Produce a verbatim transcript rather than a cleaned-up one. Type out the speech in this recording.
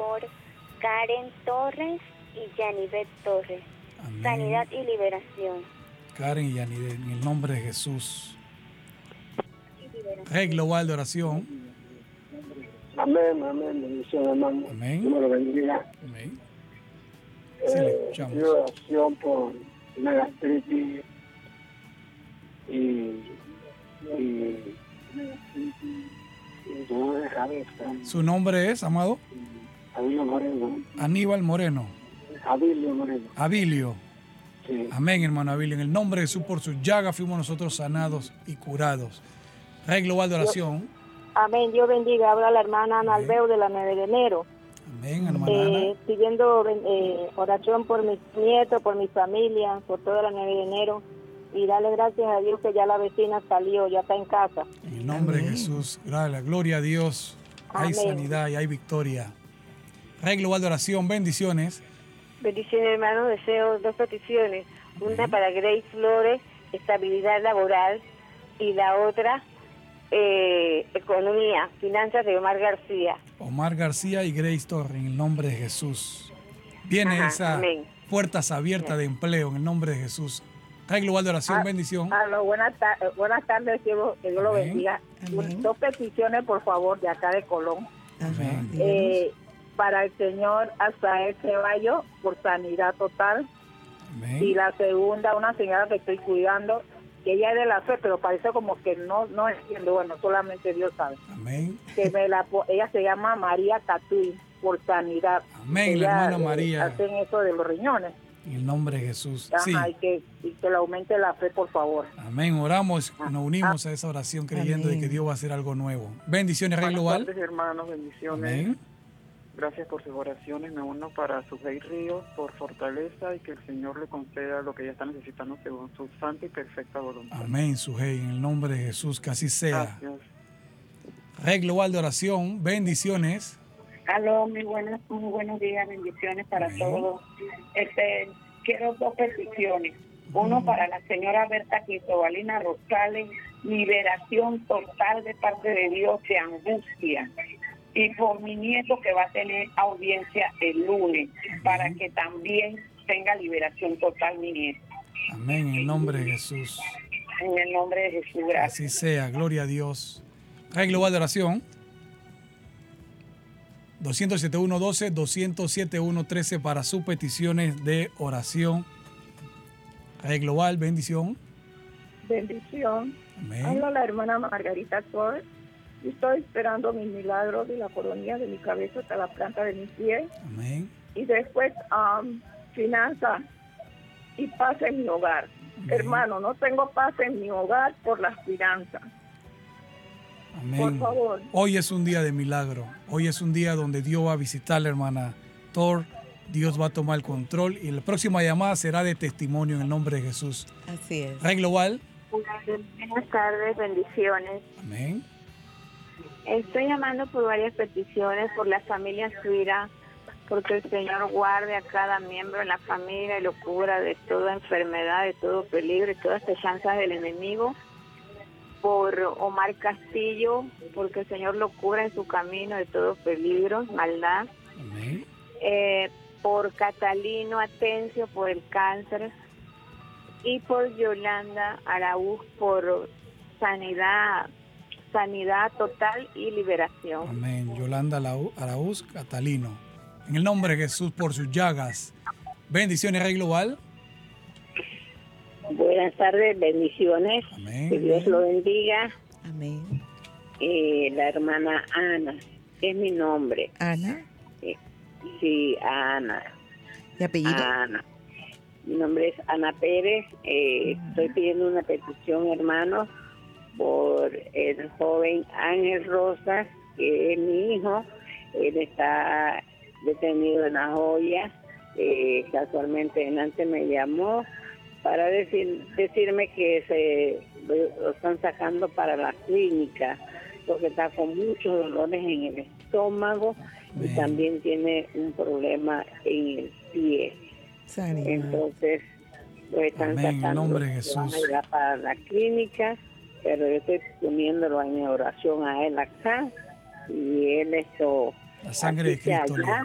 por Karen Torres y Yanivet Torres. Amén. Sanidad y liberación. Karen y Yanivet, en el nombre de Jesús. Red Global de Oración. Amén, amén, bendición, hermano. Amén. Dios me lo bendiga. Amén. Sí, le escuchamos. Pido oración por una gastritis y, y, y dolor de cabeza. ¿Su nombre es, amado? Abilio Moreno. Aníbal Moreno. Abilio Moreno. Abilio. Sí. Amén, hermano Abilio. En el nombre de Jesús, por sus llagas fuimos nosotros sanados y curados. Red Global de Oración. Amén, Dios bendiga. Habla la hermana Ana Albeo de la nueve de enero. Amén, hermana Eh, Ana. pidiendo eh, oración por mis nietos, por mi familia, por toda la nueve de enero. Y darle gracias a Dios que ya la vecina salió, ya está en casa. En el nombre de Jesús, gracias, gloria a Dios. Hay Amén. sanidad y hay victoria. Red Global de Oración, bendiciones. Bendiciones, hermano. Deseo dos peticiones. Una para Grace Flores, estabilidad laboral, y la otra, eh, economía, finanzas de Omar García. Omar García y Grace Torres, en el nombre de Jesús. Viene Ajá, esa amén. puertas abiertas de empleo en el nombre de Jesús. Red Global de Oración, Ah, bendición. Aló, buenas, ta- eh, buenas tardes, que Dios que Dios lo Amén. bendiga. Amén. Dos peticiones, por favor, de acá de Colón. Amén. Eh, para el señor Azael Ceballos, por sanidad total. Amén. Y la segunda, una señora que estoy cuidando, que ella es de la fe, pero parece como que no no entiendo, bueno, solamente Dios sabe. Amén. Que me la po- ella se llama María Catuy, por sanidad. Amén, la Ella, hermana eh, María. hacen eso de los riñones. En el nombre de Jesús. Ajá, Sí. y, que, y que le aumente la fe, por favor. Amén. Oramos, nos unimos a esa oración creyendo de que Amén. Dios va a hacer algo nuevo. Bendiciones, Red Global. Buenas tardes, hermanos, bendiciones. Amén. Gracias por sus oraciones. Me uno para Sujei Ríos por fortaleza y que el Señor le conceda lo que ella está necesitando según su santa y perfecta voluntad. Amén, Sujei, en el nombre de Jesús, que así sea. Gracias. Red Global de Oración, bendiciones. Aló, muy buenos, muy buenos días, bendiciones para Amén. todos. Este, quiero dos peticiones. Uno para la señora Berta Cristobalina Rosales, liberación total de parte de Dios de angustia. Y por mi nieto que va a tener audiencia el lunes, para que también tenga liberación total mi nieto. Amén, en el nombre de Jesús. En el nombre de Jesús, gracias. Así sea, gloria a Dios. Red Global de Oración. dos cero siete uno uno dos, dos cero siete uno uno tres para sus peticiones de oración. Red Global, bendición. Bendición. Amén. Habla la hermana Margarita Torres. Yo estoy esperando mi milagro de la coronilla de mi cabeza hasta la planta de mis pies. Amén. Y después, um, finanzas y paz en mi hogar. Amén. Hermano, no tengo paz en mi hogar por las finanzas. Amén. Por favor. Hoy es un día de milagro. Hoy es un día donde Dios va a visitar a la hermana Thor. Dios va a tomar el control y la próxima llamada será de testimonio en el nombre de Jesús. Así es. Red Global. Buenas tardes, bendiciones. Amén. Estoy llamando por varias peticiones, por la familia Suira, porque el Señor guarde a cada miembro en la familia y lo cubra de toda enfermedad, de todo peligro y todas las chanzas del enemigo. Por Omar Castillo, porque el Señor lo cubra en su camino de todo peligro, maldad. Amén. Eh, por Catalino Atencio, por el cáncer. Y por Yolanda Araúz, por sanidad, sanidad total y liberación. Amén. Yolanda Lau- Araúz Catalino. En el nombre de Jesús, por sus llagas. Bendiciones, Red Global. Buenas tardes, bendiciones. Amén. Que Dios lo bendiga. Amén. Eh, la hermana Ana, es mi nombre. Ana. Eh, sí, Ana. ¿Y apellido? Ana. Mi nombre es Ana Pérez. Eh, Ujú. Estoy pidiendo una petición, hermano, por el joven Ángel Rosas, que es mi hijo. Él está detenido en La Joya. Eh, casualmente delante me llamó para decir decirme que se lo, lo están sacando para la clínica porque está con muchos dolores en el estómago y Amén. también tiene un problema en el pie. Sanidad. Entonces lo están Amén, en el sacando, nombre de lo van a Jesús. llevar para la clínica, pero yo estoy poniéndolo en oración a él acá y él esto La sangre de asiste Cristo. allá,